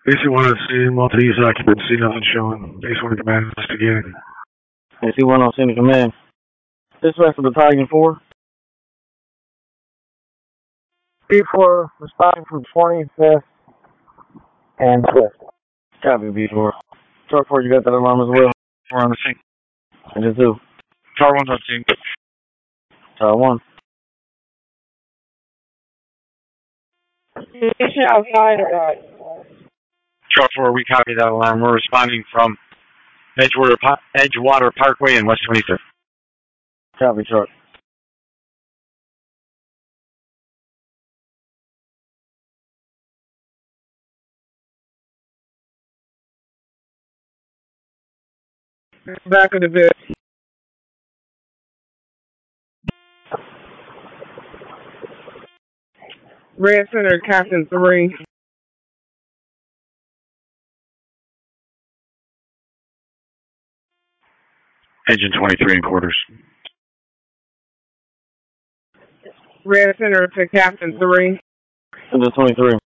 AC-102, multi-use occupancy, nothing showing. AC-1 command, investigating. AC-1 on scene to command. Dispatch for Battalion 4. B4 responding from 25th and 5th. Copy, B4. Chart 4, you got that alarm as well? We're on the scene. Engine 2. Chart 1's on scene. Chart 1. Outside. Chart 4, we copy that alarm. We're responding from Edgewater Parkway and West 25th. Copy, Chart. Back of the bit. Red Center, Captain 3. Engine 23 in quarters. Red Center to Captain 3. Engine 23.